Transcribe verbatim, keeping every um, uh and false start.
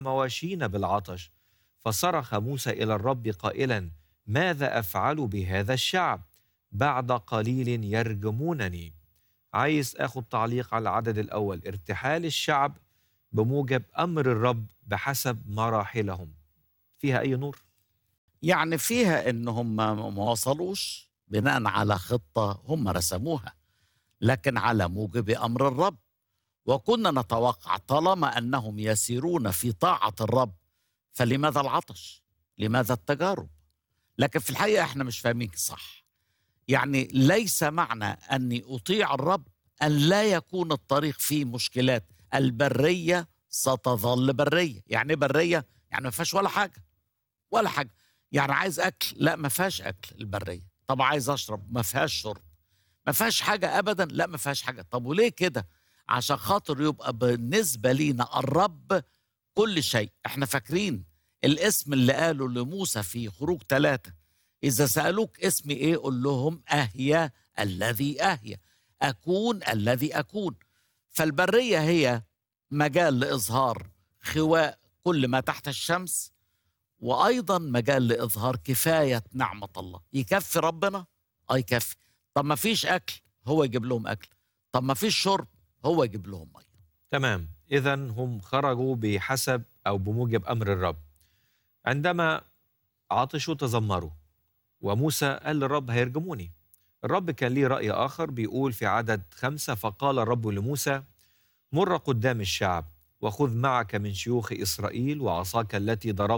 مواشين بالعطش. فصرخ موسى إلى الرب قائلا: ماذا أفعل بهذا الشعب؟ بعد قليل يرجمونني. عايز أخذ تعليق على العدد الأول، ارتحال الشعب بموجب أمر الرب بحسب مراحلهم، فيها أي نور؟ يعني فيها إنهم ما ما وصلوش بناء على خطة هم رسموها، لكن على موجب أمر الرب. وكنا نتوقع طالما أنهم يسيرون في طاعة الرب، فلماذا العطش؟ لماذا التجارب؟ لكن في الحقيقة احنا مش فاهمين صح. يعني ليس معنى أني أطيع الرب أن لا يكون الطريق فيه مشكلات. البرية ستظل برية. يعني إيه برية؟ يعني ما فيهاش ولا حاجة ولا حاجة. يعني عايز أكل، لا ما فيهاش أكل البرية. طب عايز أشرب، ما فيهاش شرب. ما فيهاش حاجة أبدا، لا ما فيهاش حاجة. طب وليه كده؟ عشان خاطر يبقى بالنسبة لينا الرب كل شيء. احنا فاكرين الاسم اللي قاله لموسى في خروج ثلاثة: إذا سألوك اسمي إيه قل لهم أهيا الذي أهيا، أكون الذي أكون. فالبرية هي مجال لإظهار خواء كل ما تحت الشمس، وأيضا مجال لإظهار كفاية نعمة الله. يكفي ربنا؟ آه يكفي. طب ما فيش أكل، هو يجيب لهم أكل. طب ما فيش شرب، هو يجيب لهم مية. تمام، إذا هم خرجوا بحسب أو بموجب أمر الرب. عندما عطشوا تذمروا، وموسى قال للرب: هيرجموني. الرب كان ليه رأي آخر، بيقول في عدد خمسة: فقال الرب لموسى: مر قدام الشعب، وخذ معك من شيوخ إسرائيل وعصاك التي ضربت